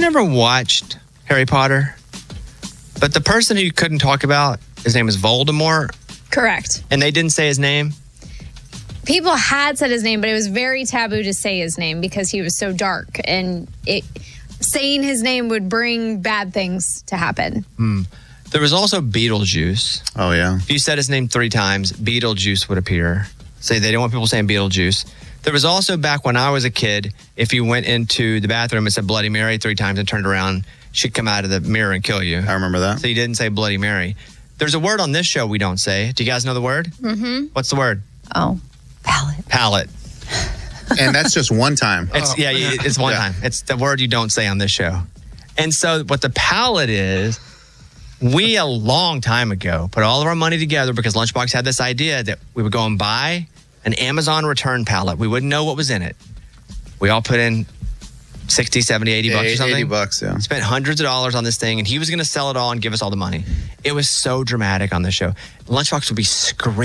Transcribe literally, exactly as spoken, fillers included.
never watched Harry Potter, but the person who you couldn't talk about, his name is Voldemort. Correct. And they didn't say his name? People had said his name, but it was very taboo to say his name because he was so dark. And it saying his name would bring bad things to happen. Hmm. There was also Beetlejuice. Oh, yeah. If you said his name three times, Beetlejuice would appear. Say they don't want people saying Beetlejuice. There was also, back when I was a kid, if you went into the bathroom and said Bloody Mary three times and turned around, she'd come out of the mirror and kill you. I remember that. So you didn't say Bloody Mary. There's a word on this show we don't say. Do you guys know the word? Mm-hmm. What's the word? Oh, palate. Palate. And that's just one time. It's, oh. Yeah, it's one yeah. time. It's the word you don't say on this show. And so what the palate is, we a long time ago put all of our money together because Lunchbox had this idea that we would go and buy an Amazon return pallet. We wouldn't know what was in it. We all put in sixty, seventy, eighty bucks or something. eighty bucks, yeah. Spent hundreds of dollars on this thing, and he was going to sell it all and give us all the money. It was so dramatic on the show. Lunchbox would be screaming.